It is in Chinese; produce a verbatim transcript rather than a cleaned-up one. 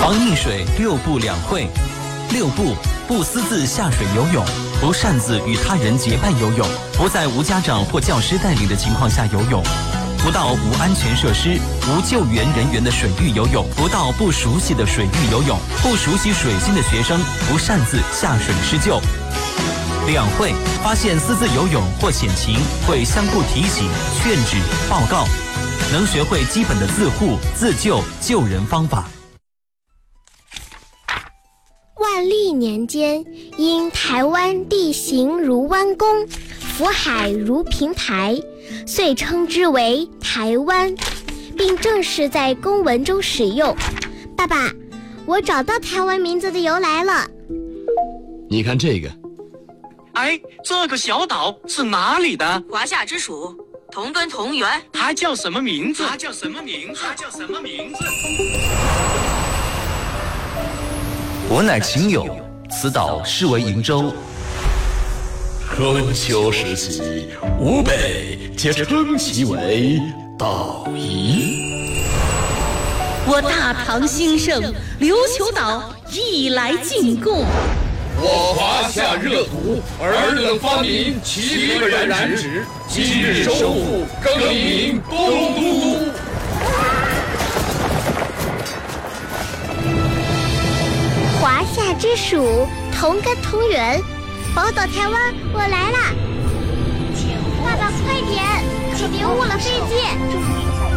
防溺水六不两会。六不：不私自下水游泳，不擅自与他人结伴游泳，不在无家长或教师带领的情况下游泳，不到无安全设施、无救援人员的水域游泳，不到不熟悉的水域游泳，不熟悉水性的学生不擅自下水施救。两会：发现私自游泳或险情，会相互提醒、劝止、报告，能学会基本的自护、自救、救人方法。 万历年间，因台湾地形如弯弓，福海如平台，遂称之为台湾，并正式在公文中使用。爸爸，我找到台湾名字的由来了。 你看这个。 哎，这个小岛是哪里的？ 华夏之属，同根同源。 它叫什么名字？它叫什么名字？它叫什么名字？ 我乃秦友，此岛是为瀛洲。 春秋时期，吴北皆称其为岛夷。 我大唐兴盛，琉球岛亦来进贡。 我华夏热土，尔等发明七个染指，今日收复，更名东都。 华夏之属，同根同源，宝岛台湾，我来啦！爸爸，快点，可别误了飞机！